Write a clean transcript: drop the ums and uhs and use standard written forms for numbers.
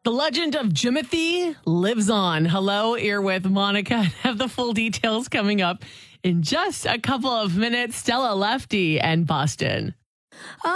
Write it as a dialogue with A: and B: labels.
A: The legend of Jimothy lives on. Hello, you're with Monica. I have the full details coming up in just a couple of minutes. Stella Lefty and Boston.